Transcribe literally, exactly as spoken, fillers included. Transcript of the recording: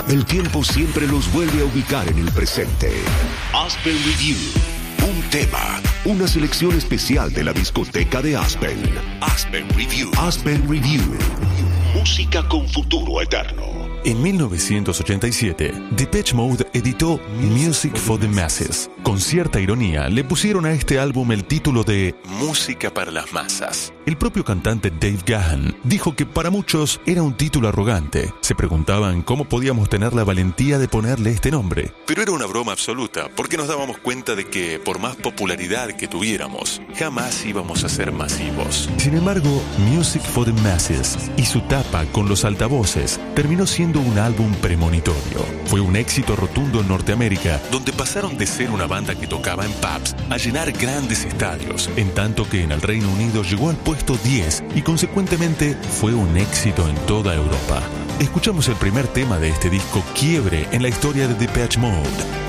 El tiempo siempre los vuelve a ubicar en el presente. Aspen Review. Un tema, una selección especial de la discoteca de Aspen. Aspen Review. Aspen Review. Música con futuro eterno. En mil novecientos ochenta y siete, Depeche Mode editó Music for the Masses. Con cierta ironía, le pusieron a este álbum el título de Música para las Masas. El propio cantante Dave Gahan dijo que para muchos era un título arrogante. Se preguntaban cómo podíamos tener la valentía de ponerle este nombre. Pero era una broma absoluta, porque nos dábamos cuenta de que, por más popularidad que tuviéramos, jamás íbamos a ser masivos. Sin embargo, Music for the Masses y su tapa con los altavoces terminó siendo un álbum premonitorio. Fue un éxito rotundo en Norteamérica, donde pasaron de ser una banda que tocaba en pubs a llenar grandes estadios, en tanto que en el Reino Unido llegó al puesto diez y consecuentemente fue un éxito en toda Europa. Escuchamos el primer tema de este disco quiebre en la historia de Depeche Mode,